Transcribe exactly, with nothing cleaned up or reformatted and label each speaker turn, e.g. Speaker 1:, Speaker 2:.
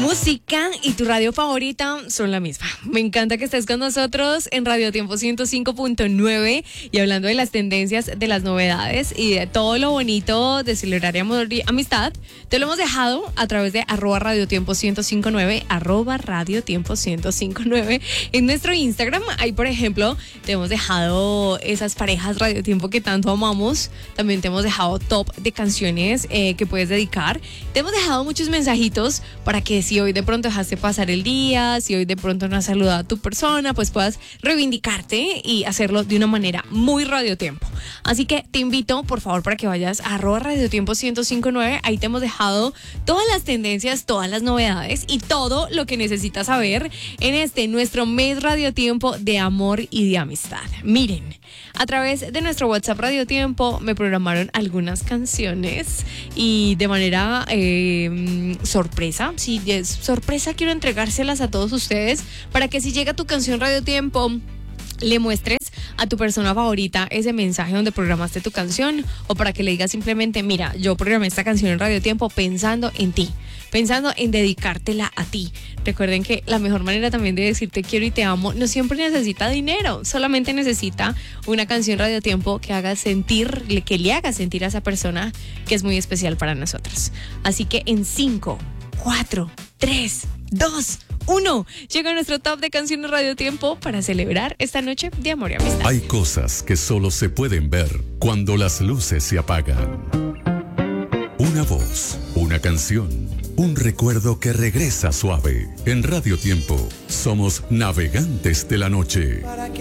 Speaker 1: música y tu radio favorita son la misma. Me encanta que estés con nosotros en Radio Tiempo ciento cinco punto nueve y hablando de las tendencias, de las novedades y de todo lo bonito de celebrar amor y amistad. Te lo hemos dejado a través de arroba Radio Tiempo ciento cincuenta y nueve, arroba Radio Tiempo ciento cincuenta y nueve en nuestro Instagram. Ahí, por ejemplo, te hemos dejado esas parejas Radio Tiempo que tanto amamos. También te hemos dejado top de canciones eh, que puedes dedicar. Te hemos dejado muchos mensajitos para que si hoy de pronto dejaste pasar el día, si hoy de pronto no has saludado a tu persona, pues puedas reivindicarte y hacerlo de una manera muy Radio Tiempo. Así que te invito, por favor, para que vayas a arroba Radio Tiempo ciento cincuenta y nueve. Ahí te hemos dejado todas las tendencias, todas las novedades y todo lo que necesitas saber en este nuestro mes Radio Tiempo de amor y de amistad. Miren, a través de nuestro WhatsApp Radio Tiempo me programaron algunas canciones y de manera eh, sorpresa, sí, es sorpresa, quiero entregárselas a todos ustedes para que si llega tu canción Radio Tiempo, le muestres a tu persona favorita ese mensaje donde programaste tu canción, o para que le digas simplemente: mira, yo programé esta canción en Radio Tiempo pensando en ti, pensando en dedicártela a ti. Recuerden que la mejor manera también de decir te quiero y te amo no siempre necesita dinero, solamente necesita una canción Radio Tiempo que haga sentir, que le haga sentir a esa persona que es muy especial para nosotros. Así que en cinco, cuatro, tres, dos, uno, llega nuestro top de canciones Radio Tiempo para celebrar esta noche de amor y amistad.
Speaker 2: Hay cosas que solo se pueden ver cuando las luces se apagan. Una voz, una canción, un recuerdo que regresa suave. En Radio Tiempo somos navegantes de la noche.